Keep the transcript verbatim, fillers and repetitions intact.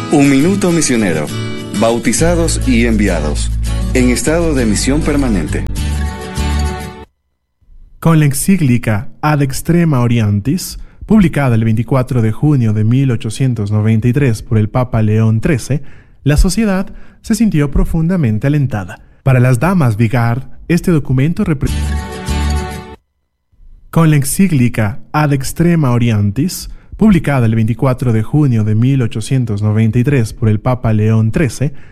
Un minuto misionero. Bautizados y enviados. En estado de misión permanente. Con la encíclica Ad Extrema Orientis, publicada el veinticuatro de junio de mil ochocientos noventa y tres por el Papa León trece, la sociedad se sintió profundamente alentada. Para las damas Vigard, este documento representa... Con la encíclica Ad Extrema Orientis, publicada el veinticuatro de junio de mil ochocientos noventa y tres por el Papa León trece,